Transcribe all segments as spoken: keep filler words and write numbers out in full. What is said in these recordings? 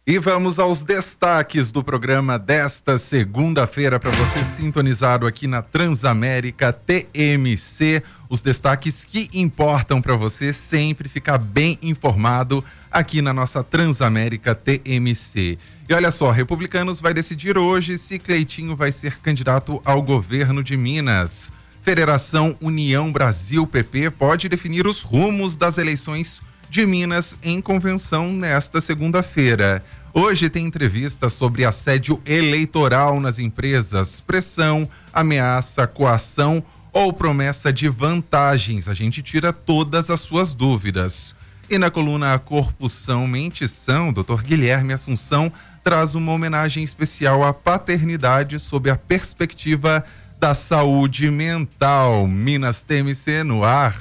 E vamos aos destaques do programa desta segunda-feira para você sintonizado aqui na Transamérica T M C. Os destaques que importam para você sempre ficar bem informado aqui na nossa Transamérica T M C. E olha só, Republicanos vai decidir hoje se Cleitinho vai ser candidato ao governo de Minas. Federação União Brasil P P pode definir os rumos das eleições de Minas em convenção nesta segunda-feira. Hoje tem entrevista sobre assédio eleitoral nas empresas, pressão, ameaça, coação ou promessa de vantagens. A gente tira todas as suas dúvidas. E na coluna Corpo São, Mente São, doutor Guilherme Assunção traz uma homenagem especial à paternidade sob a perspectiva da saúde mental. Minas T M C no ar.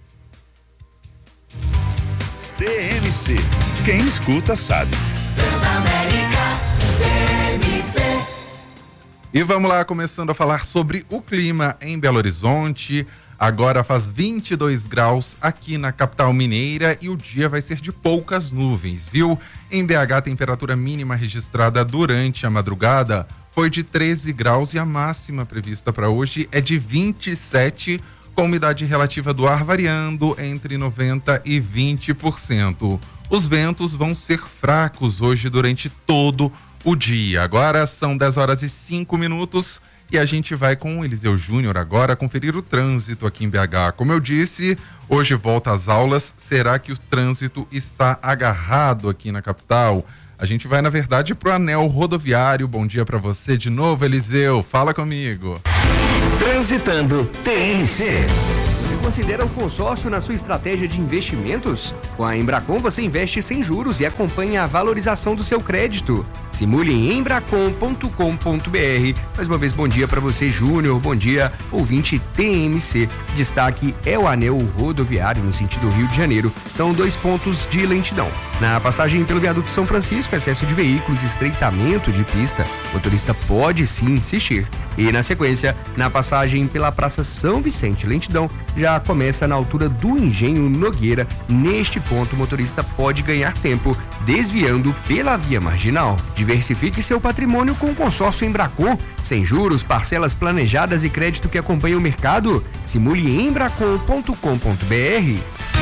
T M C. Quem escuta sabe. Transamérica T M C. E vamos lá, começando a falar sobre o clima em Belo Horizonte. Agora faz vinte e dois graus aqui na capital mineira e o dia vai ser de poucas nuvens, viu? Em B H, a temperatura mínima registrada durante a madrugada foi de treze graus e a máxima prevista para hoje é de vinte e sete, com umidade relativa do ar variando entre noventa e vinte por cento. Os ventos vão ser fracos hoje durante todo o dia. Agora são dez horas e cinco minutos e a gente vai com o Eliseu Júnior agora conferir o trânsito aqui em B H. Como eu disse, hoje volta às aulas. Será que o trânsito está agarrado aqui na capital? A gente vai, na verdade, para o anel rodoviário. Bom dia para você de novo, Eliseu. Fala comigo. Transitando T M C. Você considera o consórcio na sua estratégia de investimentos? Com a Embracon você investe sem juros e acompanha a valorização do seu crédito. Simule em embracon ponto com ponto b r. Mais uma vez, bom dia para você, Júnior. Bom dia, ouvinte T M C. Destaque é o anel rodoviário no sentido Rio de Janeiro. São dois pontos de lentidão. Na passagem pelo viaduto São Francisco, excesso de veículos, estreitamento de pista. O motorista pode sim insistir. E na sequência, na passagem pela Praça São Vicente, lentidão já começa na altura do Engenho Nogueira. Neste ponto, o motorista pode ganhar tempo, desviando pela via marginal. Diversifique seu patrimônio com o consórcio Embracon. Sem juros, parcelas planejadas e crédito que acompanha o mercado. Simule em embracon ponto com ponto b r.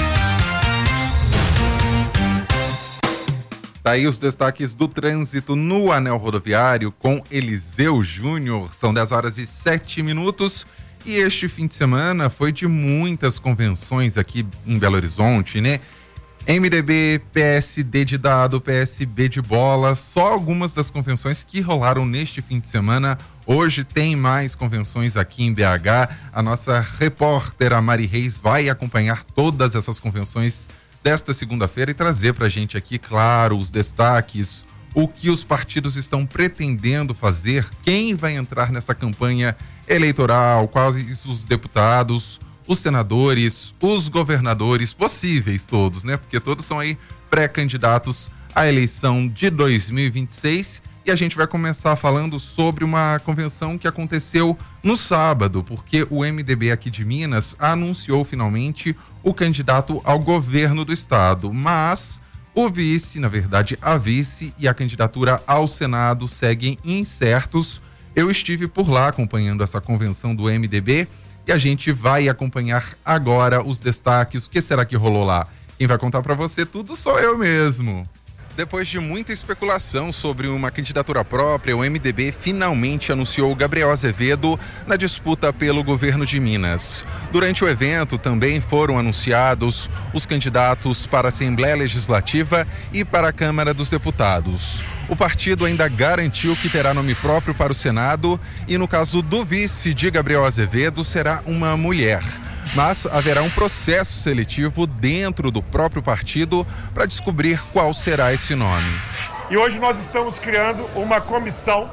Tá aí os destaques do trânsito no anel rodoviário com Eliseu Júnior. São dez horas e sete minutos e este fim de semana foi de muitas convenções aqui em Belo Horizonte, né? M D B, P S D de dado, P S B de bola, só algumas das convenções que rolaram neste fim de semana. Hoje tem mais convenções aqui em B H. A nossa repórter, a Mari Reis, vai acompanhar todas essas convenções desta segunda-feira e trazer pra gente aqui, claro, os destaques, o que os partidos estão pretendendo fazer, quem vai entrar nessa campanha eleitoral, quais os deputados, os senadores, os governadores, possíveis todos, né? Porque todos são aí pré-candidatos à eleição de dois mil e vinte e seis. E a gente vai começar falando sobre uma convenção que aconteceu no sábado, porque o M D B aqui de Minas anunciou finalmente o candidato ao governo do estado, mas o vice, na verdade a vice e a candidatura ao Senado seguem incertos. Eu estive por lá acompanhando essa convenção do M D B e a gente vai acompanhar agora os destaques. O que será que rolou lá? Quem vai contar para você tudo sou eu mesmo. Depois de muita especulação sobre uma candidatura própria, o M D B finalmente anunciou Gabriel Azevedo na disputa pelo governo de Minas. Durante o evento também foram anunciados os candidatos para a Assembleia Legislativa e para a Câmara dos Deputados. O partido ainda garantiu que terá nome próprio para o Senado e, no caso do vice de Gabriel Azevedo, será uma mulher. Mas haverá um processo seletivo dentro do próprio partido para descobrir qual será esse nome. E hoje nós estamos criando uma comissão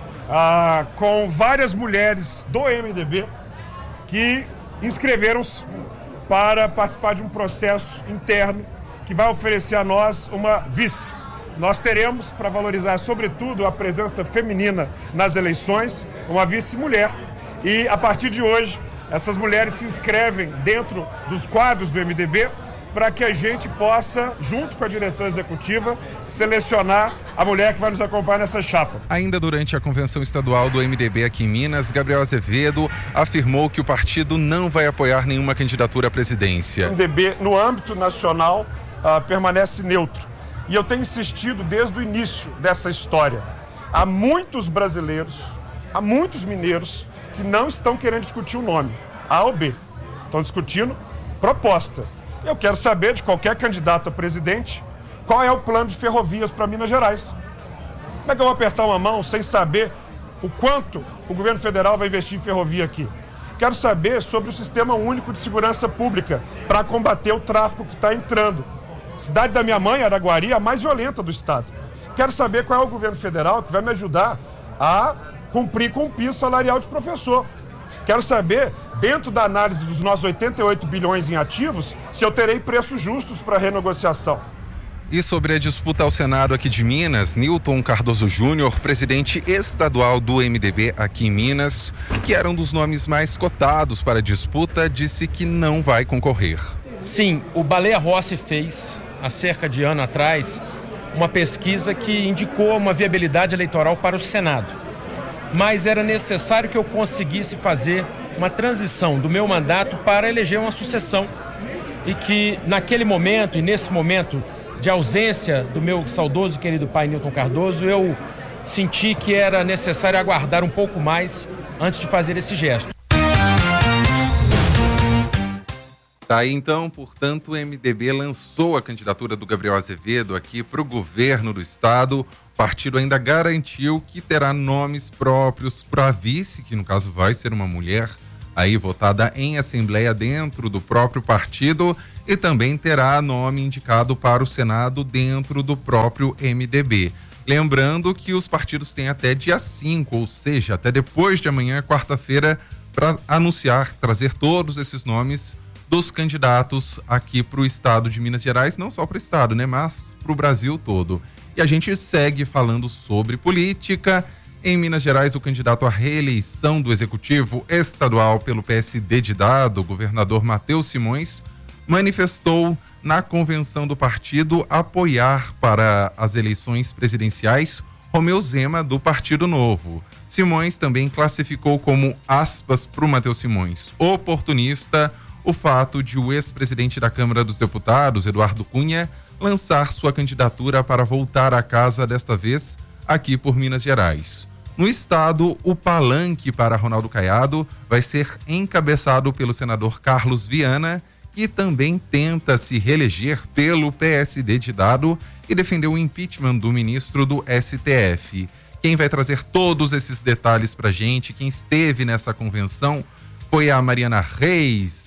ah, com várias mulheres do M D B que inscreveram-se para participar de um processo interno que vai oferecer a nós uma vice. Nós teremos, para valorizar sobretudo a presença feminina nas eleições, uma vice-mulher. E a partir de hoje, essas mulheres se inscrevem dentro dos quadros do M D B para que a gente possa, junto com a direção executiva, selecionar a mulher que vai nos acompanhar nessa chapa. Ainda durante a convenção estadual do M D B aqui em Minas, Gabriel Azevedo afirmou que o partido não vai apoiar nenhuma candidatura à presidência. O M D B, no âmbito nacional, uh, permanece neutro. E eu tenho insistido desde o início dessa história. Há muitos brasileiros, há muitos mineiros que não estão querendo discutir o nome, A ou B. Estão discutindo proposta. Eu quero saber de qualquer candidato a presidente qual é o plano de ferrovias para Minas Gerais. Como é que eu vou apertar uma mão sem saber o quanto o governo federal vai investir em ferrovia aqui? Quero saber sobre o Sistema Único de Segurança Pública para combater o tráfico que está entrando. Cidade da minha mãe, Araguari, a mais violenta do estado. Quero saber qual é o governo federal que vai me ajudar a cumprir com o piso salarial de professor. Quero saber, dentro da análise dos nossos oitenta e oito bilhões em ativos, se eu terei preços justos para renegociação. E sobre a disputa ao Senado aqui de Minas, Newton Cardoso Júnior, presidente estadual do M D B aqui em Minas, que era um dos nomes mais cotados para a disputa, disse que não vai concorrer. Sim, o Baleia Rossi fez, há cerca de ano atrás, uma pesquisa que indicou uma viabilidade eleitoral para o Senado. Mas era necessário que eu conseguisse fazer uma transição do meu mandato para eleger uma sucessão. E que naquele momento e nesse momento de ausência do meu saudoso e querido pai Newton Cardoso, eu senti que era necessário aguardar um pouco mais antes de fazer esse gesto. Tá aí então, portanto, o M D B lançou a candidatura do Gabriel Azevedo aqui para o governo do estado. O partido ainda garantiu que terá nomes próprios para a vice, que no caso vai ser uma mulher, aí votada em assembleia dentro do próprio partido, e também terá nome indicado para o Senado dentro do próprio M D B. Lembrando que os partidos têm até dia cinco, ou seja, até depois de amanhã, quarta-feira, para anunciar, trazer todos esses nomes dos candidatos aqui para o estado de Minas Gerais, não só para o estado, né, mas para o Brasil todo. E a gente segue falando sobre política. Em Minas Gerais, o candidato à reeleição do executivo estadual pelo P S D de Dado, o governador Matheus Simões, manifestou na convenção do partido apoiar para as eleições presidenciais Romeu Zema, do Partido Novo. Simões também classificou como, aspas para o Matheus Simões, oportunista, o fato de o ex-presidente da Câmara dos Deputados, Eduardo Cunha, lançar sua candidatura para voltar à casa, desta vez aqui por Minas Gerais. No estado, o palanque para Ronaldo Caiado vai ser encabeçado pelo senador Carlos Viana, que também tenta se reeleger pelo P S D de Dado e defendeu o impeachment do ministro do S T F. Quem vai trazer todos esses detalhes pra gente, quem esteve nessa convenção, foi a Mariana Reis.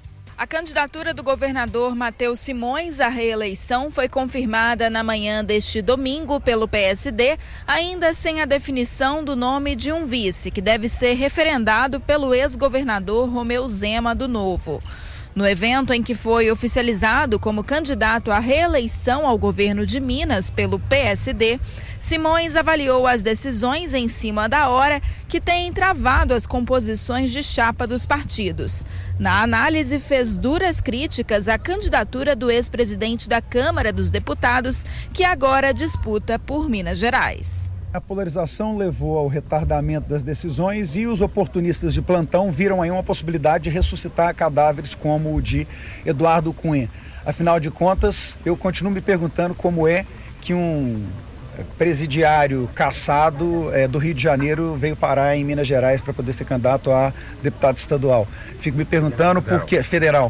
A candidatura do governador Matheus Simões à reeleição foi confirmada na manhã deste domingo pelo P S D, ainda sem a definição do nome de um vice, que deve ser referendado pelo ex-governador Romeu Zema, do Novo. No evento em que foi oficializado como candidato à reeleição ao governo de Minas pelo P S D, Simões avaliou as decisões em cima da hora que têm travado as composições de chapa dos partidos. Na análise, fez duras críticas à candidatura do ex-presidente da Câmara dos Deputados, que agora disputa por Minas Gerais. A polarização levou ao retardamento das decisões e os oportunistas de plantão viram aí uma possibilidade de ressuscitar cadáveres como o de Eduardo Cunha. Afinal de contas, eu continuo me perguntando como é que um presidiário cassado é, do Rio de Janeiro veio parar em Minas Gerais para poder ser candidato a deputado estadual. Fico me perguntando por que federal.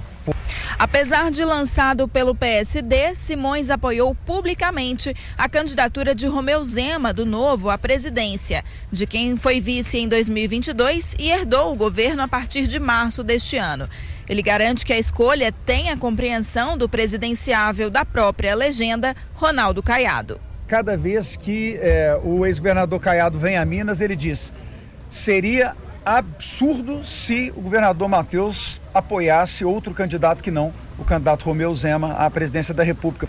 Apesar de lançado pelo P S D, Simões apoiou publicamente a candidatura de Romeu Zema, do Novo, à presidência, de quem foi vice em dois mil e vinte e dois e herdou o governo a partir de março deste ano. Ele garante que a escolha tem a compreensão do presidenciável da própria legenda, Ronaldo Caiado. Cada vez que é, o ex-governador Caiado vem a Minas, ele diz: seria absurdo se o governador Matheus apoiasse outro candidato que não o candidato Romeu Zema à presidência da República.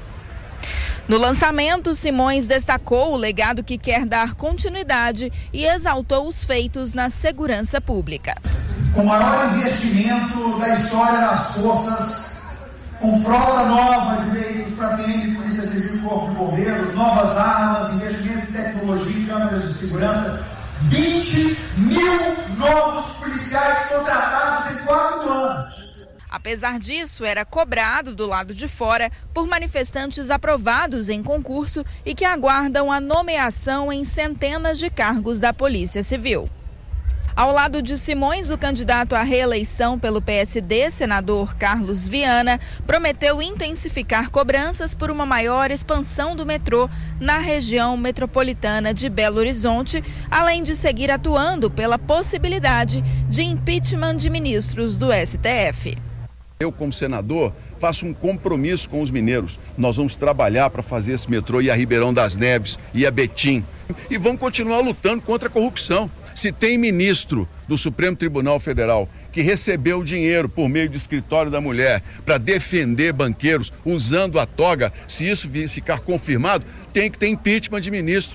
No lançamento, Simões destacou o legado que quer dar continuidade e exaltou os feitos na segurança pública. Com o maior investimento da história das Forças com frota nova de veículos para P M, Polícia Civil e Corpo de Bombeiros, novas armas, investimento em tecnologia e câmeras de segurança. vinte mil novos policiais contratados em quatro anos. Apesar disso, era cobrado do lado de fora por manifestantes aprovados em concurso e que aguardam a nomeação em centenas de cargos da Polícia Civil. Ao lado de Simões, o candidato à reeleição pelo P S D, senador Carlos Viana, prometeu intensificar cobranças por uma maior expansão do metrô na região metropolitana de Belo Horizonte, além de seguir atuando pela possibilidade de impeachment de ministros do S T F. Eu, como senador, faço um compromisso com os mineiros. Nós vamos trabalhar para fazer esse metrô ir a Ribeirão das Neves e a Betim. E vamos continuar lutando contra a corrupção. Se tem ministro do Supremo Tribunal Federal que recebeu dinheiro por meio de escritório da mulher para defender banqueiros usando a toga, se isso ficar confirmado, tem que ter impeachment de ministro.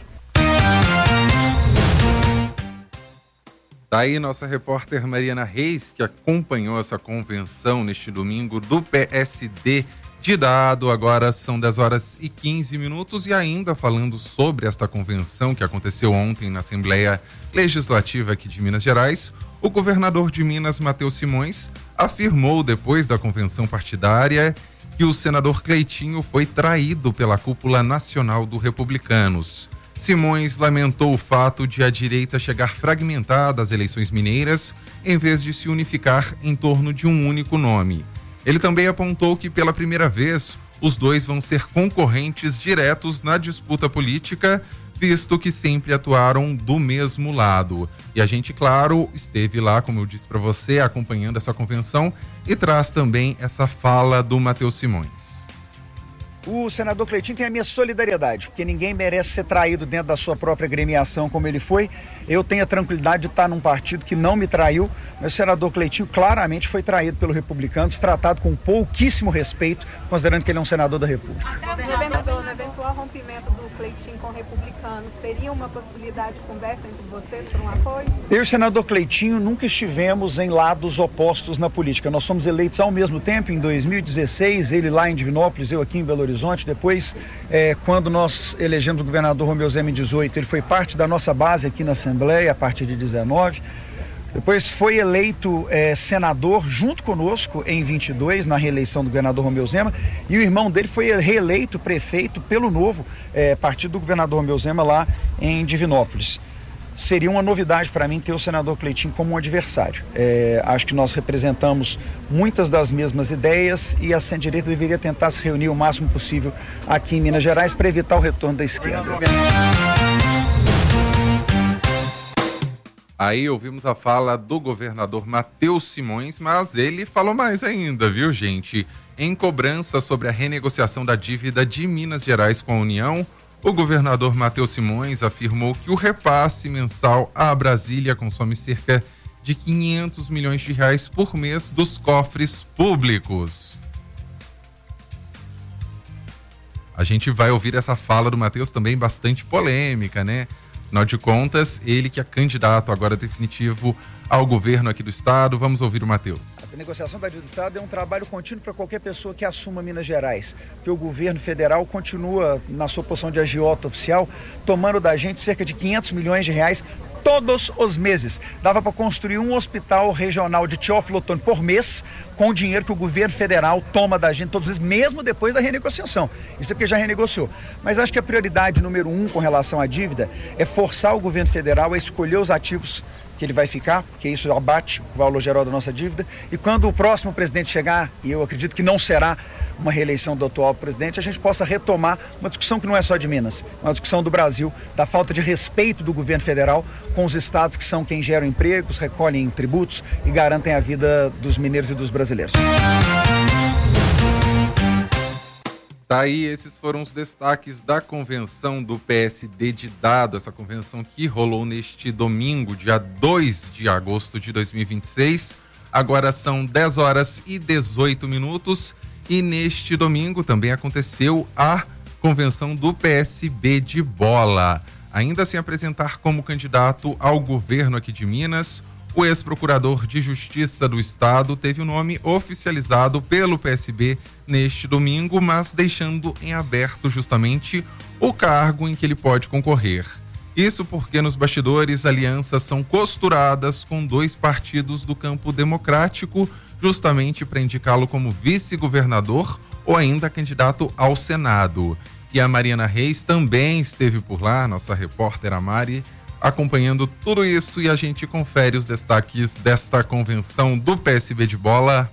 Daí nossa repórter Mariana Reis, que acompanhou essa convenção neste domingo do P S D de Dado. Agora são dez horas e quinze minutos e ainda falando sobre esta convenção que aconteceu ontem na Assembleia Legislativa aqui de Minas Gerais, o governador de Minas, Matheus Simões, afirmou depois da convenção partidária que o senador Cleitinho foi traído pela cúpula nacional do Republicanos. Simões lamentou o fato de a direita chegar fragmentada às eleições mineiras, em vez de se unificar em torno de um único nome. Ele também apontou que, pela primeira vez, os dois vão ser concorrentes diretos na disputa política, visto que sempre atuaram do mesmo lado. E a gente, claro, esteve lá, como eu disse para você, acompanhando essa convenção e traz também essa fala do Matheus Simões. O senador Cleitinho tem a minha solidariedade, porque ninguém merece ser traído dentro da sua própria agremiação como ele foi. Eu tenho a tranquilidade de estar num partido que não me traiu, mas o senador Cleitinho claramente foi traído pelo Republicanos, tratado com pouquíssimo respeito, considerando que ele é um senador da República. Governador, no eventual rompimento do Cleitinho com Republicanos, teria uma possibilidade de conversa entre vocês para um apoio? Eu e o senador Cleitinho nunca estivemos em lados opostos na política. Nós fomos eleitos ao mesmo tempo, em dois mil e dezesseis, ele lá em Divinópolis, eu aqui em Belo Horizonte. Depois, é, quando nós elegemos o governador Romeu Zema em dezoito, ele foi parte da nossa base aqui na Assembleia, a partir de dezenove. Depois foi eleito é, senador junto conosco em vinte e dois, na reeleição do governador Romeu Zema, e o irmão dele foi reeleito prefeito pelo novo é, partido do governador Romeu Zema lá em Divinópolis. Seria uma novidade para mim ter o senador Cleitinho como um adversário. É, acho que nós representamos muitas das mesmas ideias e a centro-direita deveria tentar se reunir o máximo possível aqui em Minas Gerais para evitar o retorno da esquerda. Aí ouvimos a fala do governador Matheus Simões, mas ele falou mais ainda, viu, gente? Em cobrança sobre a renegociação da dívida de Minas Gerais com a União, o governador Matheus Simões afirmou que o repasse mensal a Brasília consome cerca de quinhentos milhões de reais por mês dos cofres públicos. A gente vai ouvir essa fala do Matheus também bastante polêmica, né? Afinal de contas, ele que é candidato agora definitivo ao governo aqui do estado. Vamos ouvir o Matheus. A negociação da dívida do estado é um trabalho contínuo para qualquer pessoa que assuma Minas Gerais, porque o governo federal continua na sua posição de agiota oficial, tomando da gente cerca de quinhentos milhões de reais todos os meses. Dava para construir um hospital regional de Teófilo Otoni por mês com o dinheiro que o governo federal toma da gente todos os meses, mesmo depois da renegociação. Isso é porque já renegociou. Mas acho que a prioridade número um com relação à dívida é forçar o governo federal a escolher os ativos que ele vai ficar, porque isso abate o valor geral da nossa dívida, e quando o próximo presidente chegar, e eu acredito que não será uma reeleição do atual presidente, a gente possa retomar uma discussão que não é só de Minas, uma discussão do Brasil, da falta de respeito do governo federal com os estados que são quem geram empregos, recolhem tributos e garantem a vida dos mineiros e dos brasileiros. Tá aí, esses foram os destaques da convenção do P S D de Dado, essa convenção que rolou neste domingo, dia dois de agosto de dois mil e vinte e seis. Agora são dez horas e dezoito minutos e neste domingo também aconteceu a convenção do P S B de Bola. Ainda sem apresentar como candidato ao governo aqui de Minas, O ex-procurador de Justiça do Estado teve o nome oficializado pelo P S B neste domingo, mas deixando em aberto justamente o cargo em que ele pode concorrer. Isso porque nos bastidores alianças são costuradas com dois partidos do campo democrático, justamente para indicá-lo como vice-governador ou ainda candidato ao Senado. E a Mariana Reis também esteve por lá, nossa repórter Mari, acompanhando tudo isso, e a gente confere os destaques desta convenção do P S B de Bola.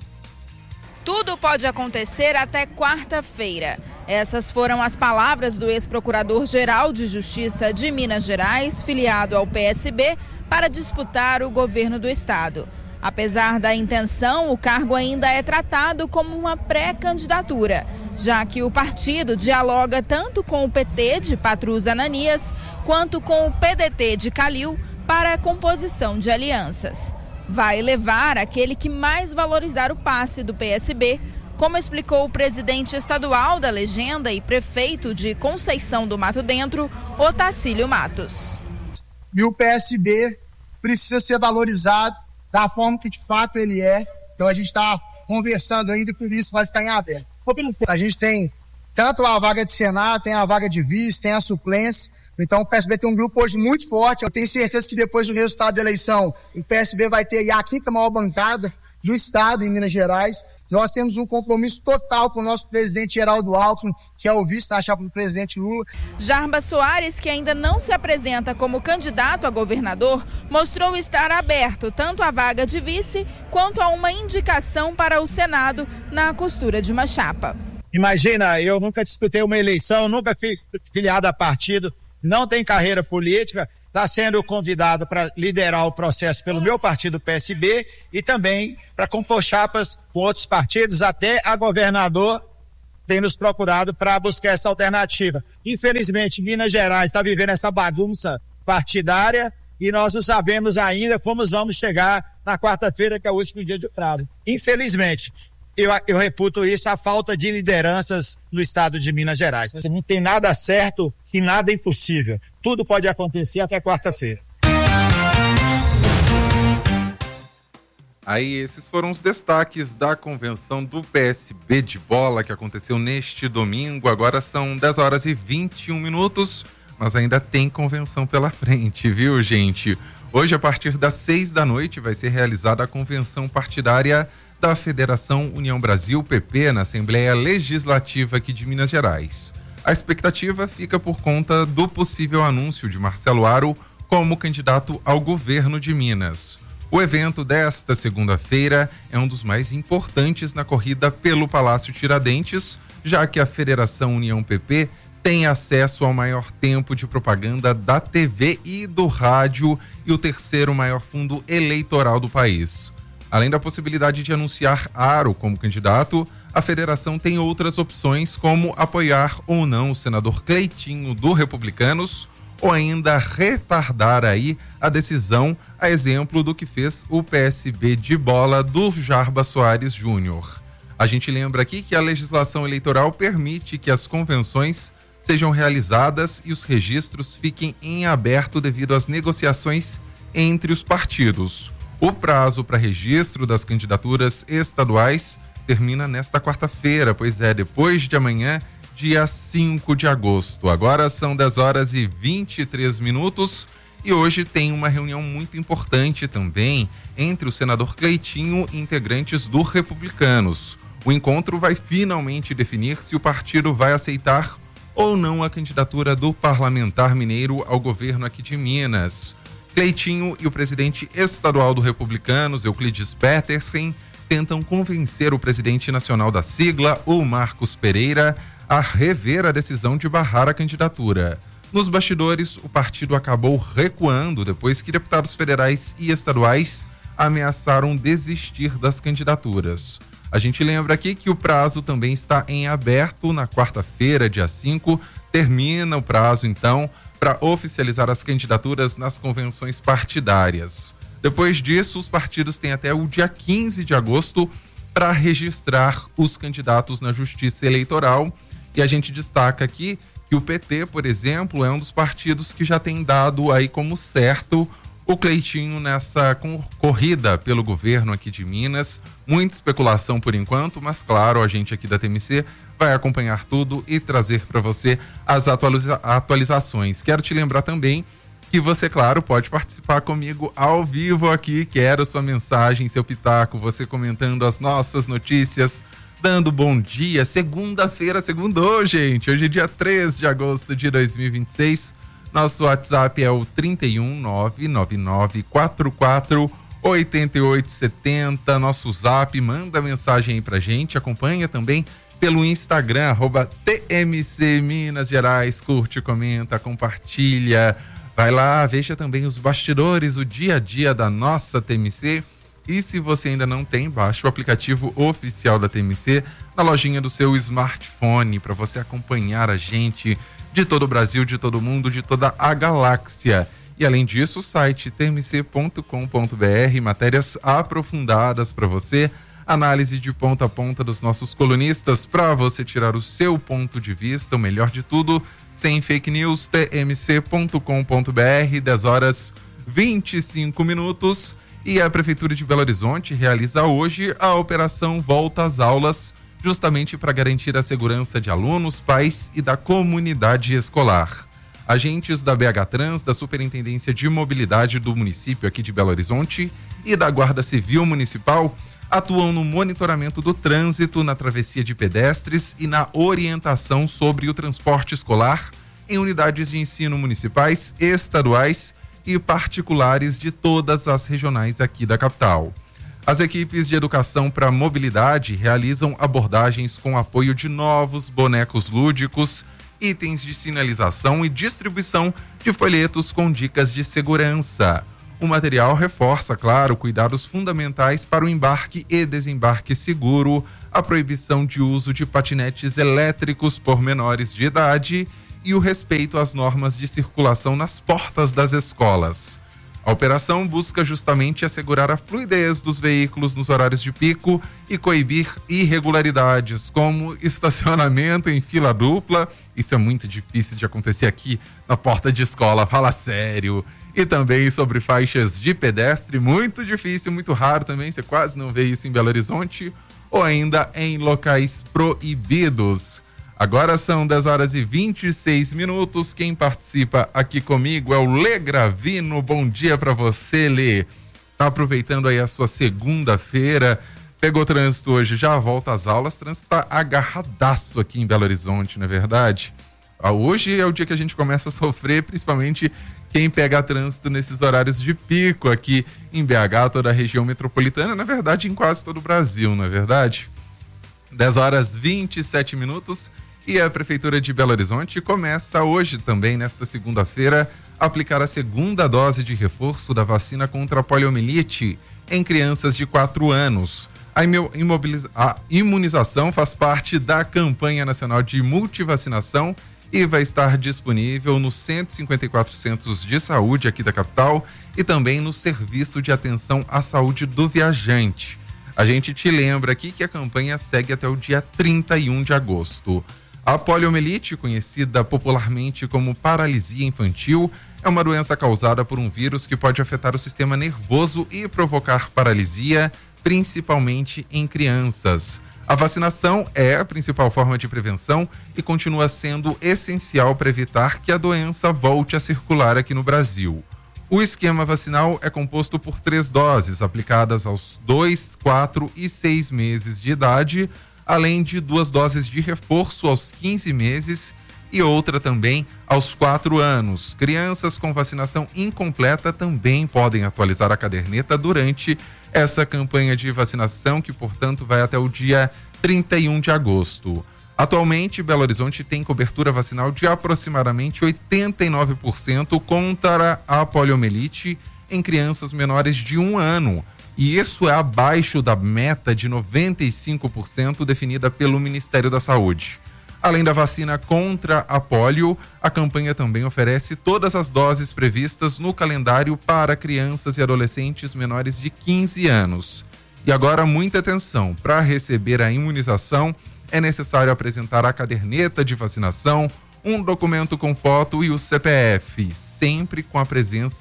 Tudo pode acontecer até quarta-feira. Essas foram as palavras do ex-procurador-geral de Justiça de Minas Gerais, filiado ao P S B, para disputar o governo do estado. Apesar da intenção, o cargo ainda é tratado como uma pré-candidatura, já que o partido dialoga tanto com o P T de Patrus Ananias quanto com o P D T de Calil para a composição de alianças. Vai levar aquele que mais valorizar o passe do P S B, como explicou o presidente estadual da legenda e prefeito de Conceição do Mato Dentro, Otacílio Matos. E o P S B precisa ser valorizado da forma que de fato ele é. Então a gente está conversando ainda e por isso vai ficar em aberto. A gente tem tanto a vaga de Senado, tem a vaga de vice, tem a suplência. Então o P S B tem um grupo hoje muito forte. Eu tenho certeza que depois do resultado da eleição, o P S B vai ter a quinta maior bancada do estado em Minas Gerais. Nós temos um compromisso total com o nosso presidente Geraldo Alckmin, que é o vice na chapa do presidente Lula. Jarbas Soares, que ainda não se apresenta como candidato a governador, mostrou estar aberto tanto à vaga de vice quanto a uma indicação para o Senado na costura de uma chapa. Imagina, eu nunca disputei uma eleição, nunca fui filiado a partido, não tenho carreira política, está sendo convidado para liderar o processo pelo meu partido P S B e também para compor chapas com outros partidos, até a governador tem nos procurado para buscar essa alternativa. Infelizmente, Minas Gerais está vivendo essa bagunça partidária e nós não sabemos ainda como vamos chegar na quarta-feira, que é o último dia de prazo. Infelizmente, eu, eu reputo isso, a falta de lideranças no estado de Minas Gerais. Não tem nada certo e nada impossível. Tudo pode acontecer até quarta-feira. Aí esses foram os destaques da convenção do P S B de Bola que aconteceu neste domingo. Agora são dez horas e vinte e um minutos, mas ainda tem convenção pela frente, viu, gente? Hoje, a partir das seis da noite, vai ser realizada a convenção partidária da Federação União Brasil, P P, na Assembleia Legislativa aqui de Minas Gerais. A expectativa fica por conta do possível anúncio de Marcelo Aro como candidato ao governo de Minas. O evento desta segunda-feira é um dos mais importantes na corrida pelo Palácio Tiradentes, já que a Federação União P P tem acesso ao maior tempo de propaganda da T V e do rádio e o terceiro maior fundo eleitoral do país. Além da possibilidade de anunciar Aro como candidato, a federação tem outras opções, como apoiar ou não o senador Cleitinho do Republicanos, ou ainda retardar aí a decisão, a exemplo do que fez o P S B de Bola do Jarbas Soares Júnior. A gente lembra aqui que a legislação eleitoral permite que as convenções sejam realizadas e os registros fiquem em aberto devido às negociações entre os partidos. O prazo para registro das candidaturas estaduais termina nesta quarta-feira, pois é, depois de amanhã, dia cinco de agosto. Agora são dez horas e vinte e três minutos e hoje tem uma reunião muito importante também entre o senador Cleitinho e integrantes do Republicanos. O encontro vai finalmente definir se o partido vai aceitar ou não a candidatura do parlamentar mineiro ao governo aqui de Minas. Cleitinho e o presidente estadual do Republicanos, Euclides Petersen, tentam convencer o presidente nacional da sigla, o Marcos Pereira, a rever a decisão de barrar a candidatura. Nos bastidores, o partido acabou recuando depois que deputados federais e estaduais ameaçaram desistir das candidaturas. A gente lembra aqui que o prazo também está em aberto. Na quarta-feira, dia cinco, termina o prazo, então, para oficializar as candidaturas nas convenções partidárias. Depois disso, os partidos têm até o dia quinze de agosto para registrar os candidatos na Justiça Eleitoral. E a gente destaca aqui que o P T, por exemplo, é um dos partidos que já tem dado aí como certo o Cleitinho nessa corrida pelo governo aqui de Minas. Muita especulação por enquanto, mas claro, a gente aqui da T M C vai acompanhar tudo e trazer para você as atualiza- atualizações. Quero te lembrar também que você, claro, pode participar comigo ao vivo aqui. Quero sua mensagem, seu pitaco, você comentando as nossas notícias, dando bom dia. Segunda-feira, segundou, gente. Hoje é dia três de agosto de dois mil e vinte e seis. Nosso WhatsApp é o trinta e um, nove nove nove, quatro quatro, oito oito sete zero. Nosso Zap, manda mensagem aí pra gente. Acompanha também pelo Instagram, arroba T M C Minas Gerais. Curte, comenta, compartilha. Vai lá, veja também os bastidores, o dia a dia da nossa T M C. E se você ainda não tem, baixe o aplicativo oficial da T M C na lojinha do seu smartphone para você acompanhar a gente de todo o Brasil, de todo o mundo, de toda a galáxia. E além disso, o site t m c ponto com ponto b r, matérias aprofundadas para você, análise de ponta a ponta dos nossos colunistas para você tirar o seu ponto de vista, o melhor de tudo, sem fake news. T M C ponto com ponto b r, dez horas vinte e cinco minutos. E a Prefeitura de Belo Horizonte realiza hoje a operação Volta às Aulas, justamente para garantir a segurança de alunos, pais e da comunidade escolar. Agentes da B H Trans, da Superintendência de Mobilidade do município aqui de Belo Horizonte e da Guarda Civil Municipal atuam no monitoramento do trânsito, na travessia de pedestres e na orientação sobre o transporte escolar em unidades de ensino municipais, estaduais e particulares de todas as regionais aqui da capital. As equipes de educação para mobilidade realizam abordagens com apoio de novos bonecos lúdicos, itens de sinalização e distribuição de folhetos com dicas de segurança. O material reforça, claro, cuidados fundamentais para o embarque e desembarque seguro, a proibição de uso de patinetes elétricos por menores de idade e o respeito às normas de circulação nas portas das escolas. A operação busca justamente assegurar a fluidez dos veículos nos horários de pico e coibir irregularidades, como estacionamento em fila dupla. Isso é muito difícil de acontecer aqui na porta de escola, fala sério. E também sobre faixas de pedestre, muito difícil, muito raro também, você quase não vê isso em Belo Horizonte, ou ainda em locais proibidos. Agora são dez horas e vinte e seis minutos. Quem participa aqui comigo é o Lê Gravino. Bom dia para você, Lê. Tá aproveitando aí a sua segunda-feira. Pegou trânsito hoje, já volta às aulas. Trânsito tá agarradaço aqui em Belo Horizonte, não é verdade? Ah, hoje é o dia que a gente começa a sofrer, principalmente quem pega trânsito nesses horários de pico aqui em B H, toda a região metropolitana, na verdade em quase todo o Brasil, não é verdade? dez horas e vinte e sete minutos. E a Prefeitura de Belo Horizonte começa hoje também, nesta segunda-feira, a aplicar a segunda dose de reforço da vacina contra a poliomielite em crianças de quatro anos. A, imobiliza- a imunização faz parte da campanha nacional de multivacinação e vai estar disponível nos cento e cinquenta e quatro centros de saúde aqui da capital e também no Serviço de Atenção à Saúde do Viajante. A gente te lembra aqui que a campanha segue até o dia trinta e um de agosto. A poliomielite, conhecida popularmente como paralisia infantil, é uma doença causada por um vírus que pode afetar o sistema nervoso e provocar paralisia, principalmente em crianças. A vacinação é a principal forma de prevenção e continua sendo essencial para evitar que a doença volte a circular aqui no Brasil. O esquema vacinal é composto por três doses, aplicadas aos dois, quatro e seis meses de idade, além de duas doses de reforço aos quinze meses e outra também aos quatro anos. Crianças com vacinação incompleta também podem atualizar a caderneta durante essa campanha de vacinação, que, portanto, vai até o dia trinta e um de agosto. Atualmente, Belo Horizonte tem cobertura vacinal de aproximadamente oitenta e nove por cento contra a poliomielite em crianças menores de um ano. E isso é abaixo da meta de noventa e cinco por cento definida pelo Ministério da Saúde. Além da vacina contra a polio, a campanha também oferece todas as doses previstas no calendário para crianças e adolescentes menores de quinze anos. E agora, muita atenção, para receber a imunização é necessário apresentar a caderneta de vacinação, um documento com foto e o C P F, sempre com a presença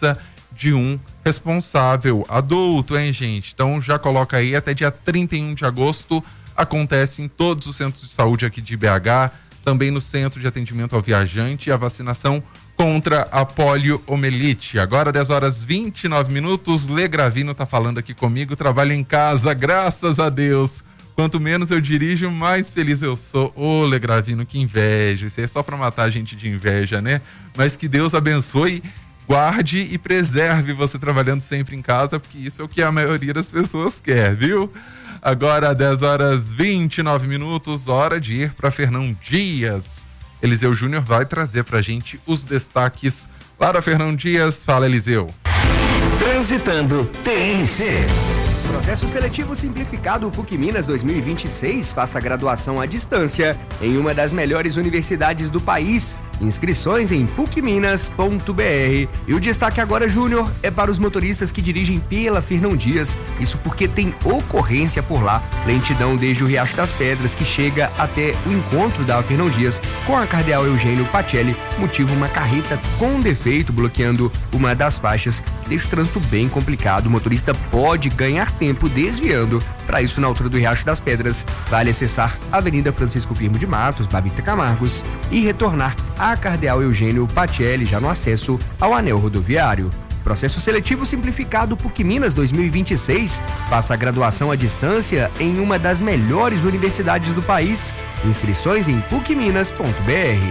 de um responsável adulto, hein, gente? Então já coloca aí, até dia trinta e um de agosto, acontece em todos os centros de saúde aqui de B H, também no Centro de Atendimento ao Viajante, a vacinação contra a poliomielite. Agora, dez horas e vinte e nove minutos, Lê Gravino tá falando aqui comigo, trabalho em casa, graças a Deus. Quanto menos eu dirijo, mais feliz eu sou. Ô, Lê Gravino, que inveja. Isso aí é só pra matar a gente de inveja, né? Mas que Deus abençoe, guarde e preserve você trabalhando sempre em casa, porque isso é o que a maioria das pessoas quer, viu? Agora, dez horas e vinte e nove minutos, hora de ir para Fernão Dias. Eliseu Júnior vai trazer pra gente os destaques lá da Fernão Dias. Fala, Eliseu. Transitando T N C. Processo seletivo simplificado PUC Minas dois mil e vinte e seis. Faça graduação à distância em uma das melhores universidades do país. Inscrições em puc minas ponto b r. E o destaque agora, Júnior, é para os motoristas que dirigem pela Fernão Dias. Isso porque tem ocorrência por lá. Lentidão desde o Riacho das Pedras, que chega até o encontro da Fernão Dias com a Cardeal Eugênio Pacelli. Motivo, uma carreta com defeito bloqueando uma das faixas, que deixa o trânsito bem complicado. O motorista pode ganhar tempo desviando. Para isso, na altura do Riacho das Pedras, vale acessar a Avenida Francisco Firmo de Matos, Babita Camargos, e retornar a Cardeal Eugênio Pacelli, já no acesso ao anel rodoviário. Processo seletivo simplificado PUC Minas dois mil e vinte e seis. Faça a graduação à distância em uma das melhores universidades do país. Inscrições em puc minas ponto b r.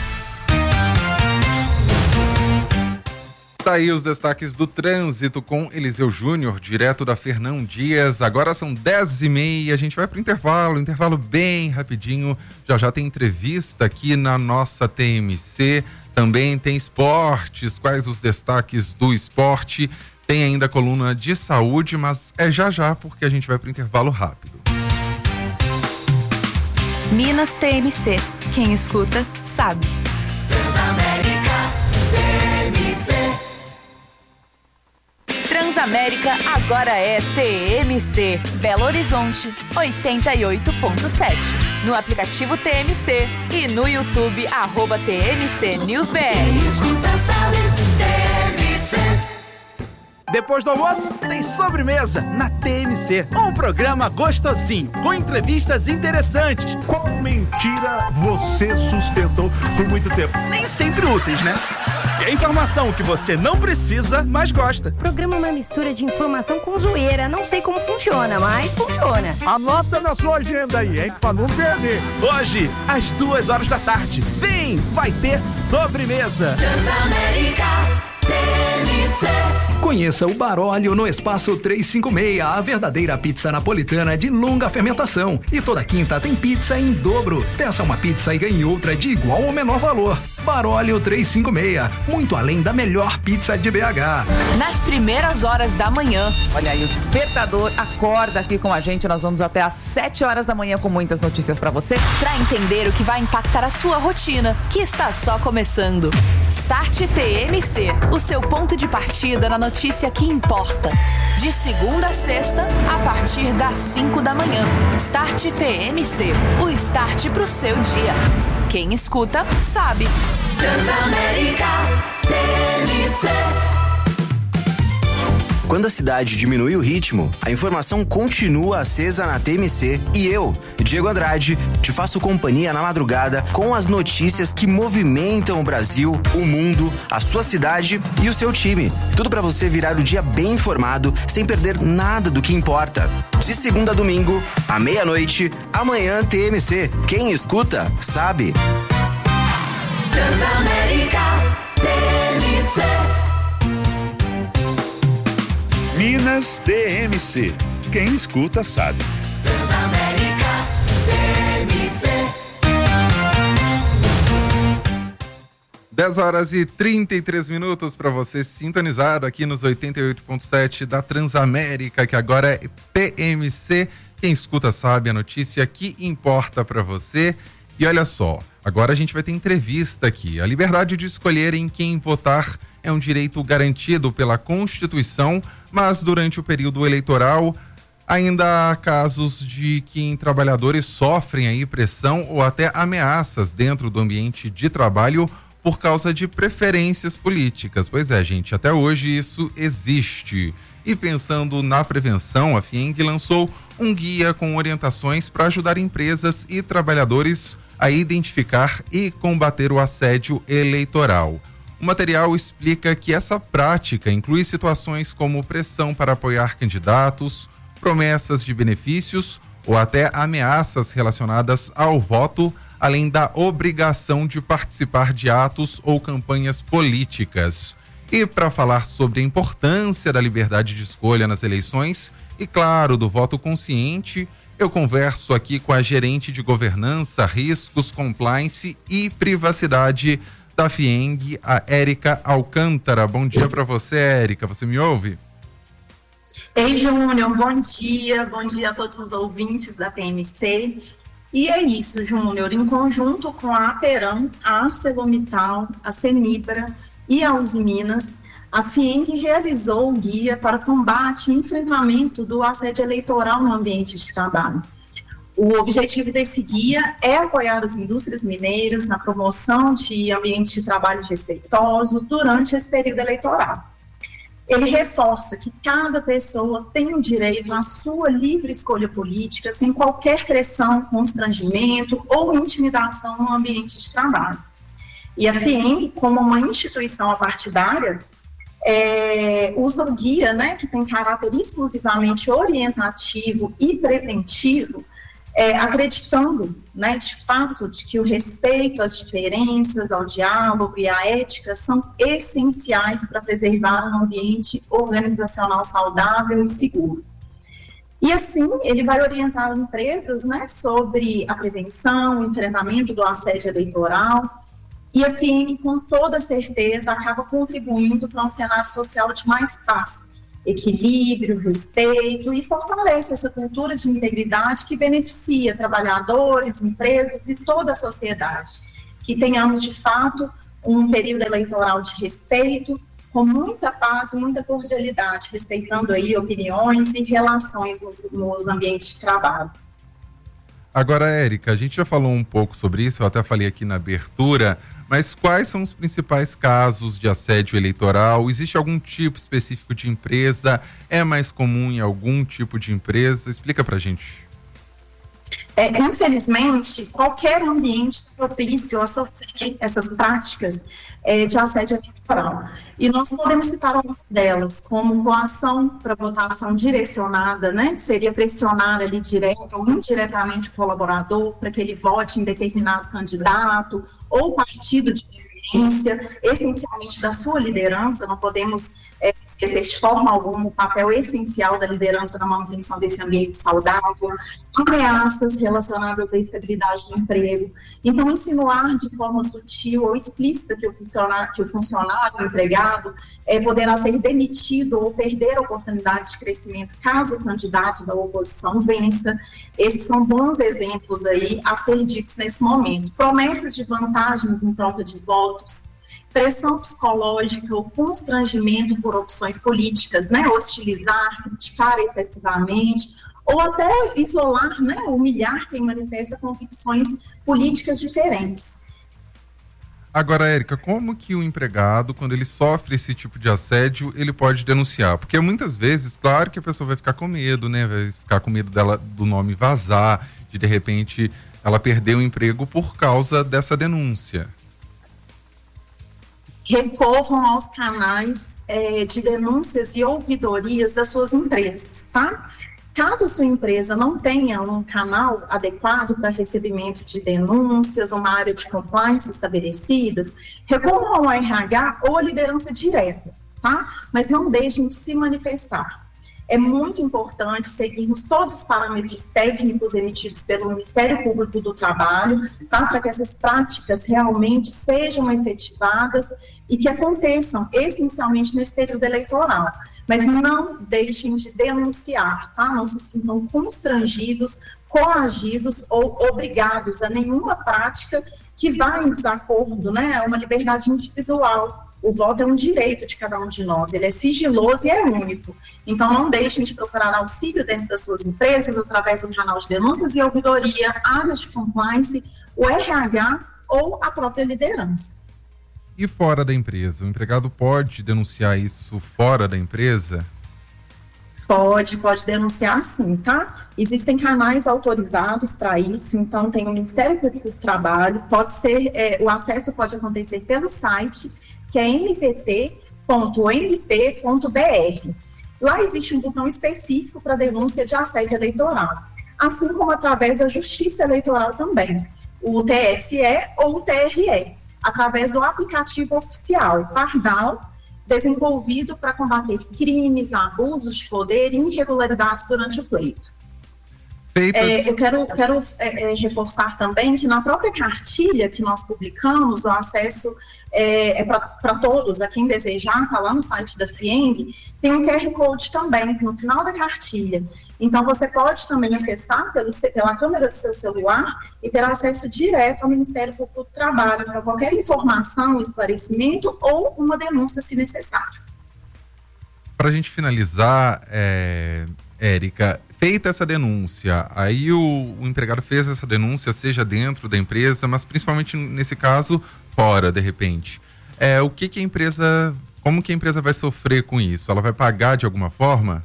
Tá aí os destaques do trânsito com Eliseu Júnior, direto da Fernão Dias. Agora são dez e meia, a gente vai pro intervalo, intervalo bem rapidinho. Já já tem entrevista aqui na nossa T M C, também tem esportes, quais os destaques do esporte. Tem ainda a coluna de saúde, mas é já já, porque a gente vai pro intervalo rápido. Minas T M C, quem escuta sabe. Transamérica T M C. Transamérica agora é T M C. Belo Horizonte, oitenta e oito ponto sete. No aplicativo T M C e no YouTube, arroba T M C News B R. Escuta, sabe, T M C. Depois do almoço, tem sobremesa na T M C. Um programa gostosinho, com entrevistas interessantes. Qual mentira você sustentou por muito tempo? Nem sempre úteis, né? E a informação que você não precisa, mas gosta. O programa é uma mistura de informação com zoeira. Não sei como funciona, mas funciona. Anota na sua agenda aí, hein? Pra não perder. Hoje, às duas horas da tarde. Vem, vai ter sobremesa. Transamérica T M C. Conheça o Baróleo no Espaço trezentos e cinquenta e seis, a verdadeira pizza napolitana de longa fermentação. E toda quinta tem pizza em dobro. Peça uma pizza e ganhe outra de igual ou menor valor. Baróleo trezentos e cinquenta e seis, muito além da melhor pizza de B H. Nas primeiras horas da manhã. Olha aí, o despertador acorda aqui com a gente. Nós vamos até às sete horas da manhã com muitas notícias pra você. Pra entender o que vai impactar a sua rotina, que está só começando. Start T M C, o seu ponto de partida na notícia que importa. De segunda a sexta, a partir das cinco da manhã. Start T M C, o start pro seu dia. Quem escuta, sabe. Transamérica T M C. Quando a cidade diminui o ritmo, a informação continua acesa na T M C e eu, Diego Andrade, te faço companhia na madrugada com as notícias que movimentam o Brasil, o mundo, a sua cidade e o seu time. Tudo para você virar o dia bem informado, sem perder nada do que importa. De segunda a domingo, à meia-noite, amanhã T M C. Quem escuta, sabe. Transamérica T M C. Minas T M C. Quem escuta sabe. Transamérica T M C. dez horas e trinta e três minutos para você sintonizado aqui nos oitenta e oito ponto sete da Transamérica, que agora é T M C. Quem escuta sabe, a notícia que importa para você. E olha só, agora a gente vai ter entrevista aqui. A liberdade de escolher em quem votar é um direito garantido pela Constituição, mas durante o período eleitoral ainda há casos de que trabalhadores sofrem aí pressão ou até ameaças dentro do ambiente de trabalho por causa de preferências políticas. Pois é, gente, até hoje isso existe. E pensando na prevenção, a FIENG lançou um guia com orientações para ajudar empresas e trabalhadores a identificar e combater o assédio eleitoral. O material explica que essa prática inclui situações como pressão para apoiar candidatos, promessas de benefícios ou até ameaças relacionadas ao voto, além da obrigação de participar de atos ou campanhas políticas. E para falar sobre a importância da liberdade de escolha nas eleições e, claro, do voto consciente, eu converso aqui com a gerente de governança, riscos, compliance e privacidade da FIENG, a Érica Alcântara. Bom dia para você, Érica. Você me ouve? Ei, Júnior, bom dia. Bom dia a todos os ouvintes da T M C. E é isso, Júnior, em conjunto com a Aperam, a ArcelorMittal, a Cenibra e a Usiminas, a FIENG realizou o guia para combate e enfrentamento do assédio eleitoral no ambiente de trabalho. O objetivo desse guia é apoiar as indústrias mineiras na promoção de ambientes de trabalho respeitosos durante esse período eleitoral. Ele reforça que cada pessoa tem o direito à sua livre escolha política, sem qualquer pressão, constrangimento ou intimidação no ambiente de trabalho. E a FIENG, como uma instituição apartidária, é, usa o guia, né, que tem caráter exclusivamente orientativo e preventivo, É, acreditando, né, de fato, de que o respeito às diferenças, ao diálogo e à ética são essenciais para preservar um ambiente organizacional saudável e seguro. E assim, ele vai orientar empresas, né, sobre a prevenção, o enfrentamento do assédio eleitoral, e a FIENG, com toda certeza, acaba contribuindo para um cenário social de mais paz, equilíbrio, respeito e fortalece essa cultura de integridade que beneficia trabalhadores, empresas e toda a sociedade. Que tenhamos, de fato, um período eleitoral de respeito, com muita paz e muita cordialidade, respeitando aí opiniões e relações nos, nos ambientes de trabalho. Agora, Érica, a gente já falou um pouco sobre isso, eu até falei aqui na abertura, mas quais são os principais casos de assédio eleitoral? Existe algum tipo específico de empresa? É mais comum em algum tipo de empresa? Explica pra gente. É, infelizmente, qualquer ambiente propício a sofrer essas práticas é, de assédio eleitoral. E nós podemos citar algumas delas, como coação para votação direcionada, né, que seria pressionar ali direto ou indiretamente o colaborador para que ele vote em determinado candidato ou partido de preferência, essencialmente da sua liderança. Não podemos é, esquecer de forma alguma o papel essencial da liderança na manutenção desse ambiente saudável, ameaças relacionadas à estabilidade do emprego. Então, insinuar de forma sutil ou explícita que o funcionário, que o funcionário, o empregado, é, poderá ser demitido ou perder a oportunidade de crescimento caso o candidato da oposição vença. Esses são bons exemplos aí a ser ditos nesse momento. Promessas de vantagens em troca de votos, pressão psicológica ou constrangimento por opções políticas, né, hostilizar, criticar excessivamente, ou até isolar, né, humilhar quem manifesta convicções políticas diferentes. Agora, Érica, como que o empregado, quando ele sofre esse tipo de assédio, ele pode denunciar? Porque muitas vezes, claro que a pessoa vai ficar com medo, né, vai ficar com medo dela, do nome vazar, de de repente ela perder o emprego por causa dessa denúncia. Recorram aos canais é, de denúncias e ouvidorias das suas empresas, tá? Caso a sua empresa não tenha um canal adequado para recebimento de denúncias, uma área de compliance estabelecidas, recorram ao R H ou à liderança direta, tá? Mas não deixem de se manifestar. É muito importante seguirmos todos os parâmetros técnicos emitidos pelo Ministério Público do Trabalho, tá? Para que essas práticas realmente sejam efetivadas e que aconteçam essencialmente nesse período eleitoral. Mas não deixem de denunciar, tá? Não se sintam constrangidos, coagidos ou obrigados a nenhuma prática que vá em desacordo, né? É uma liberdade individual. O voto é um direito de cada um de nós, ele é sigiloso e é único. Então, não deixem de procurar auxílio dentro das suas empresas, através do canal de denúncias e ouvidoria, áreas de compliance, o R H ou a própria liderança. E fora da empresa? O empregado pode denunciar isso fora da empresa? Pode, pode denunciar sim, tá? Existem canais autorizados para isso, então tem o Ministério Público do Trabalho, pode ser, é, o acesso pode acontecer pelo site, que é m p t ponto m p ponto b r. Lá existe um botão específico para denúncia de assédio eleitoral, assim como através da Justiça Eleitoral também, o T S E ou o T R E, através do aplicativo oficial Pardal, desenvolvido para combater crimes, abusos de poder e irregularidades durante o pleito. É, eu quero, quero é, é, reforçar também que na própria cartilha que nós publicamos, o acesso é, é para todos, a quem desejar, está lá no site da FIENG, tem um Q R Code também no final da cartilha. Então você pode também acessar pelo, pela câmera do seu celular e ter acesso direto ao Ministério Público do Trabalho para qualquer informação, esclarecimento ou uma denúncia se necessário. Para a gente finalizar, é, Érica, feita essa denúncia, aí o, o empregado fez essa denúncia, seja dentro da empresa, mas principalmente nesse caso, fora, de repente. É, o que que a empresa, como que a empresa vai sofrer com isso? Ela vai pagar de alguma forma?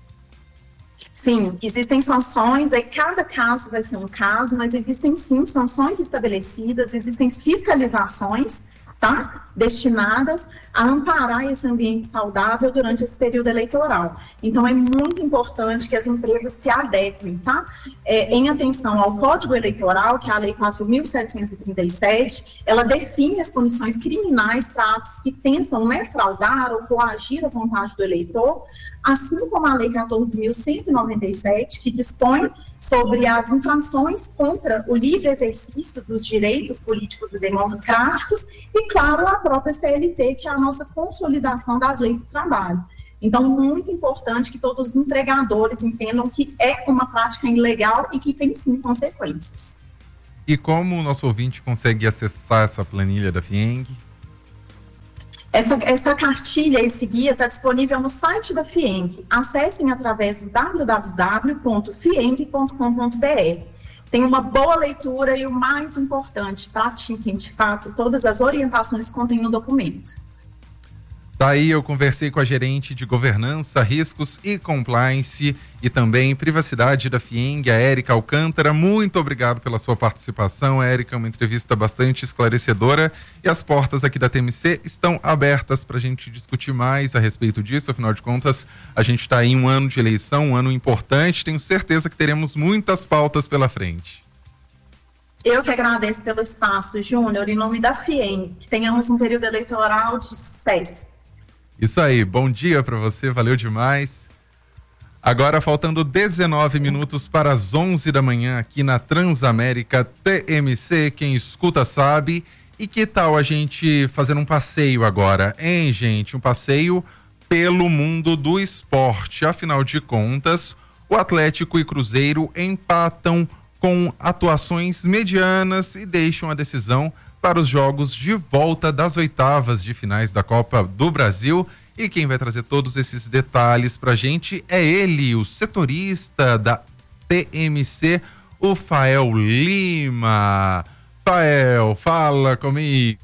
Sim, existem sanções, aí cada caso vai ser um caso, mas existem sim sanções estabelecidas, existem fiscalizações, tá? Destinadas a amparar esse ambiente saudável durante esse período eleitoral. Então, é muito importante que as empresas se adequem, tá? É, em atenção ao Código Eleitoral, que é a Lei quatro mil setecentos e trinta e sete, ela define as punições criminais para atos que tentam, né, fraudar ou coagir a vontade do eleitor, assim como a Lei quatorze mil cento e noventa e sete, que dispõe sobre as infrações contra o livre exercício dos direitos políticos e democráticos, e, claro, a própria C L T, que é a nossa consolidação das leis do trabalho. Então, muito importante que todos os empregadores entendam que é uma prática ilegal e que tem, sim, consequências. E como o nosso ouvinte consegue acessar essa planilha da FIENG? Essa, essa cartilha, esse guia, está disponível no site da FIENG. Acessem através do w w w ponto fieng ponto com ponto b r. Tem uma boa leitura e, o mais importante, pratiquem, de fato, todas as orientações que contém no documento. Daí eu conversei com a gerente de governança, riscos e compliance e também privacidade da FIENG, a Érica Alcântara. Muito obrigado pela sua participação, Érica, uma entrevista bastante esclarecedora, e as portas aqui da T M C estão abertas para a gente discutir mais a respeito disso. Afinal de contas, a gente está em um ano de eleição, um ano importante, tenho certeza que teremos muitas pautas pela frente. Eu que agradeço pelo espaço, Júnior, em nome da FIENG, que tenhamos um período eleitoral de sucesso. Isso aí, bom dia para você, valeu demais. Agora faltando dezenove minutos para as onze da manhã aqui na Transamérica T M C, quem escuta sabe. E que tal a gente fazer um passeio agora, hein, gente? Um passeio pelo mundo do esporte. Afinal de contas, o Atlético e Cruzeiro empatam com atuações medianas e deixam a decisão para os jogos de volta das oitavas de finais da Copa do Brasil. E quem vai trazer todos esses detalhes pra gente é ele, o setorista da T M C, o Fael Lima. Fael, fala comigo.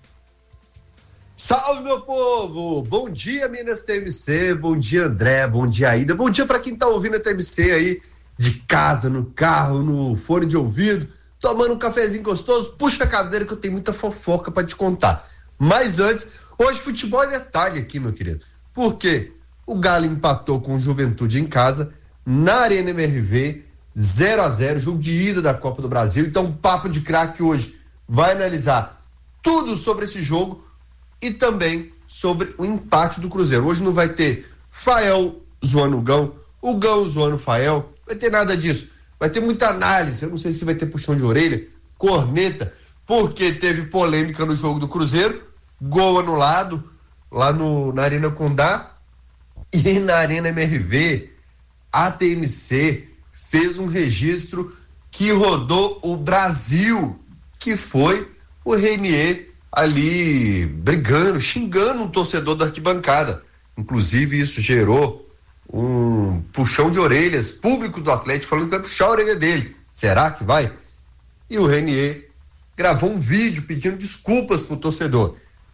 Salve, meu povo! Bom dia, Minas T M C, bom dia, André, bom dia, Aida, bom dia para quem tá ouvindo a T M C aí, de casa, no carro, no fone de ouvido, tomando um cafezinho gostoso. Puxa a cadeira que eu tenho muita fofoca para te contar. Mas antes, hoje futebol é detalhe aqui, meu querido. Por quê? O Galo empatou com o Juventude em casa, na Arena M R V, zero a zero, jogo de ida da Copa do Brasil. Então, o Papo de Craque hoje vai analisar tudo sobre esse jogo e também sobre o empate do Cruzeiro. Hoje não vai ter Fael zoando o Gão, o Gão zoando o Fael, não vai ter nada disso. Vai ter muita análise, eu não sei se vai ter puxão de orelha, corneta, porque teve polêmica no jogo do Cruzeiro, gol anulado lá no, na Arena Condá, e na Arena M R V, a T M C fez um registro que rodou o Brasil, que foi o Renier ali brigando, xingando um torcedor da arquibancada. Inclusive isso gerou um puxão de orelhas público do Atlético, falando que vai puxar a orelha dele. Será que vai? E o Renier gravou um vídeo pedindo desculpas pro torcedor.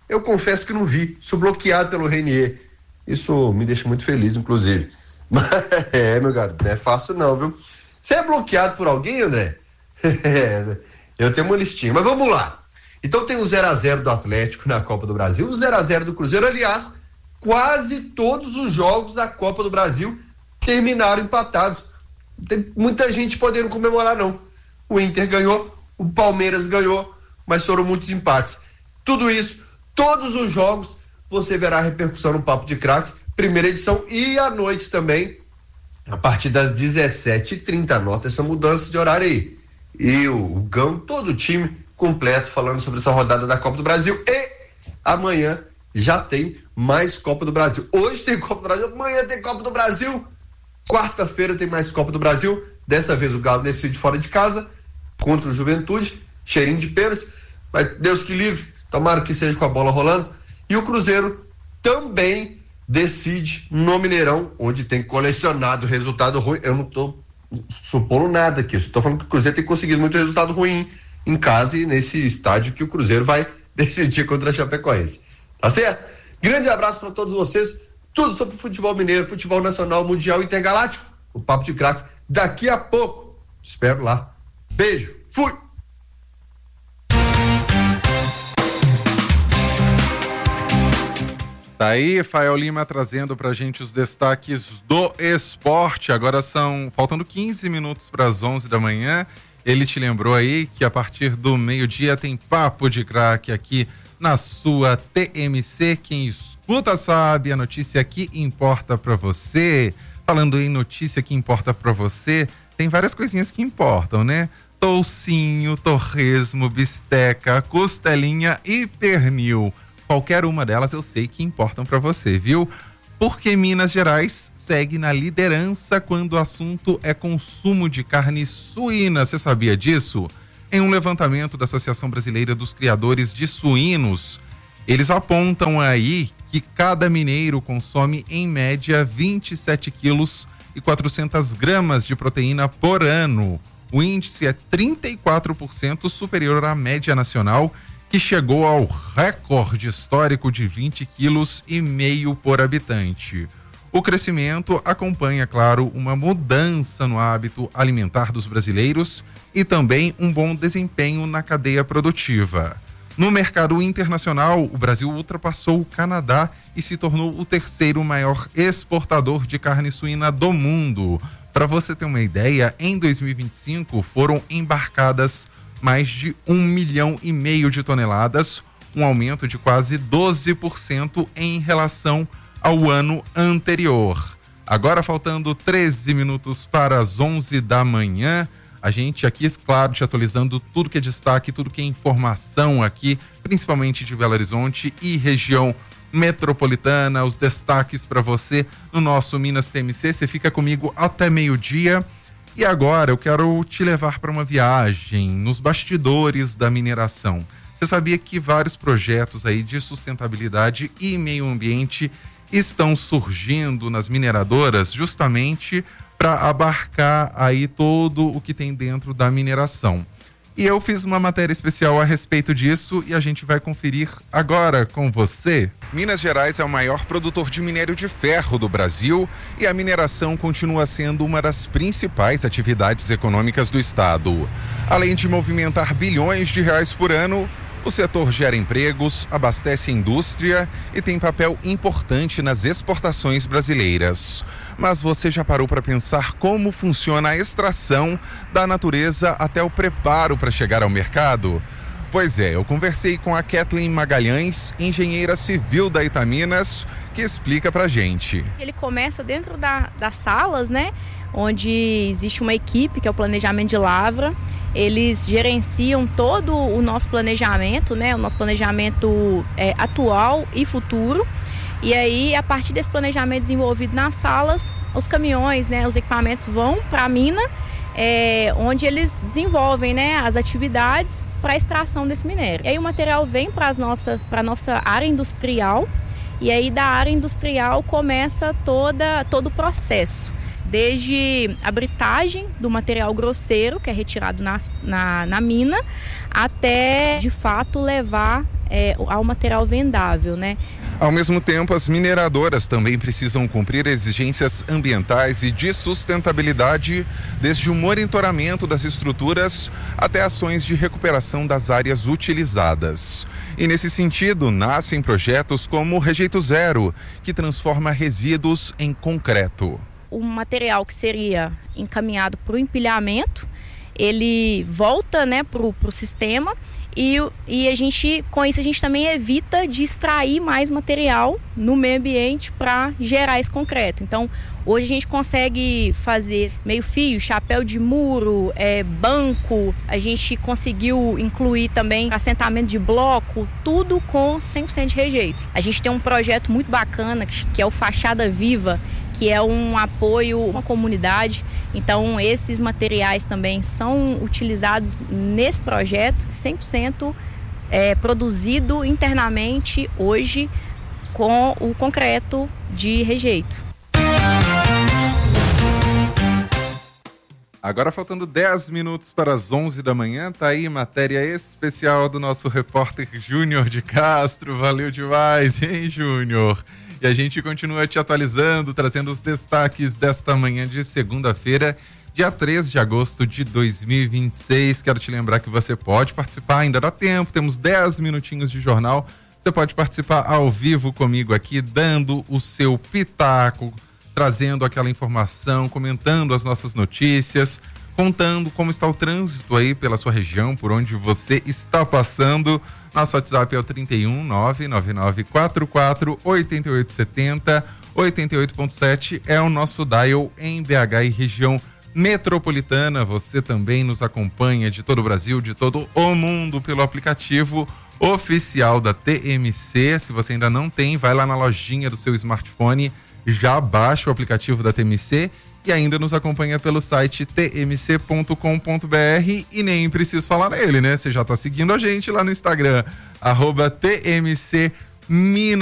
Eu confesso que não vi, sou bloqueado pelo Renier. Isso me deixa muito feliz, inclusive. Mas, é, meu garoto, não é fácil não, viu? Você é bloqueado por alguém, André? Eu tenho uma listinha, mas vamos lá. Então tem o zero a zero do Atlético na Copa do Brasil, o zero a zero do Cruzeiro. Aliás, quase todos os jogos da Copa do Brasil terminaram empatados. Não tem muita gente podendo comemorar, não. O Inter ganhou, o Palmeiras ganhou, mas foram muitos empates. Tudo isso, todos os jogos, você verá a repercussão no Papo de Craque, primeira edição, e à noite também, a partir das dezessete e trinta. Anota essa mudança de horário aí. E o, o Gão, todo o time completo falando sobre essa rodada da Copa do Brasil. E amanhã já tem mais Copa do Brasil. Hoje tem Copa do Brasil, amanhã tem Copa do Brasil. Quarta-feira tem mais Copa do Brasil. Dessa vez o Galo decide fora de casa contra o Juventude, cheirinho de pênalti, mas Deus que livre, tomara que seja com a bola rolando. E o Cruzeiro também decide no Mineirão, onde tem colecionado resultado ruim. Eu não tô supondo nada aqui, eu só tô falando que o Cruzeiro tem conseguido muito resultado ruim em casa e nesse estádio que o Cruzeiro vai decidir contra a Chapecoense. Tá certo? Grande abraço para todos vocês. Tudo sobre futebol mineiro, futebol nacional, mundial, intergaláctico. O Papo de Craque daqui a pouco. Espero lá. Beijo. Fui. Tá aí, Fael Lima trazendo pra gente os destaques do esporte. Agora são, faltando quinze minutos para as onze da manhã. Ele te lembrou aí que a partir do meio-dia tem Papo de Craque aqui na sua T M C. Quem escuta sabe, a notícia que importa pra você. Falando em notícia que importa pra você, tem várias coisinhas que importam, né? Toucinho, torresmo, bisteca, costelinha e pernil. Qualquer uma delas eu sei que importam pra você, viu? Porque Minas Gerais segue na liderança quando o assunto é consumo de carne suína. Você sabia disso? Em um levantamento da Associação Brasileira dos Criadores de Suínos, eles apontam aí que cada mineiro consome em média vinte e sete quilos e quatrocentas gramas de proteína por ano. O índice é trinta e quatro por cento superior à média nacional, que chegou ao recorde histórico de vinte quilos e meio por habitante. O crescimento acompanha, claro, uma mudança no hábito alimentar dos brasileiros e também um bom desempenho na cadeia produtiva. No mercado internacional, o Brasil ultrapassou o Canadá e se tornou o terceiro maior exportador de carne suína do mundo. Para você ter uma ideia, em dois mil e vinte e cinco foram embarcadas mais de um milhão e meio de toneladas, um aumento de quase doze por cento em relação ao ano anterior. Agora, faltando treze minutos para as onze da manhã, a gente aqui, claro, te atualizando tudo que é destaque, tudo que é informação aqui, principalmente de Belo Horizonte e região metropolitana, os destaques para você no nosso Minas T M C. Você fica comigo até meio-dia. E agora eu quero te levar para uma viagem nos bastidores da mineração. Você sabia que vários projetos aí de sustentabilidade e meio ambiente estão surgindo nas mineradoras justamente para abarcar aí todo o que tem dentro da mineração. E eu fiz uma matéria especial a respeito disso e a gente vai conferir agora com você. Minas Gerais é o maior produtor de minério de ferro do Brasil e a mineração continua sendo uma das principais atividades econômicas do estado. Além de movimentar bilhões de reais por ano, o setor gera empregos, abastece a indústria e tem papel importante nas exportações brasileiras. Mas você já parou para pensar como funciona a extração da natureza até o preparo para chegar ao mercado? Pois é, eu conversei com a Kathleen Magalhães, engenheira civil da Itaminas, que explica pra gente. Ele começa dentro da, das salas, né? Onde existe uma equipe que é o planejamento de lavra. Eles gerenciam todo o nosso planejamento, né? O nosso planejamento é, atual e futuro. E aí, a partir desse planejamento desenvolvido nas salas, os caminhões, né, os equipamentos vão para a mina, é, onde eles desenvolvem, né, as atividades para a extração desse minério. E aí o material vem para as nossas, para a nossa área industrial, e aí da área industrial começa toda, todo o processo. Desde a britagem do material grosseiro, que é retirado nas, na, na mina, até, de fato, levar é, ao material vendável, né? Ao mesmo tempo, as mineradoras também precisam cumprir exigências ambientais e de sustentabilidade, desde o monitoramento das estruturas até ações de recuperação das áreas utilizadas. E nesse sentido, nascem projetos como o Rejeito Zero, que transforma resíduos em concreto. O material que seria encaminhado para o empilhamento, ele volta, né, para o sistema. E, e a gente, com isso, a gente também evita de extrair mais material no meio ambiente para gerar esse concreto. Então, hoje a gente consegue fazer meio fio, chapéu de muro, é, banco, a gente conseguiu incluir também assentamento de bloco, tudo com cem por cento de rejeito. A gente tem um projeto muito bacana que é o Fachada Viva, que é um apoio a uma comunidade. Então, esses materiais também são utilizados nesse projeto, cem por cento é, produzido internamente hoje com o concreto de rejeito. Agora faltando dez minutos para as onze da manhã, tá aí matéria especial do nosso repórter Júnior de Castro. Valeu demais, hein, Júnior? E a gente continua te atualizando, trazendo os destaques desta manhã de segunda-feira, dia três de agosto de dois mil e vinte e seis. Quero te lembrar que você pode participar, ainda dá tempo, temos dez minutinhos de jornal. Você pode participar ao vivo comigo aqui, dando o seu pitaco, trazendo aquela informação, comentando as nossas notícias, contando como está o trânsito aí pela sua região, por onde você está passando. Nosso WhatsApp é o trinta e um, nove nove nove quatro quatro, oito oito sete zero, oitenta e oito ponto sete é o nosso dial em B H e região metropolitana. Você também nos acompanha de todo o Brasil, de todo o mundo pelo aplicativo oficial da T M C. Se você ainda não tem, vai lá na lojinha do seu smartphone, já baixa o aplicativo da T M C e ainda nos acompanha pelo site t m c ponto com ponto b r e nem preciso falar nele, né? Você já tá seguindo a gente lá no Instagram, arroba T M C Minas.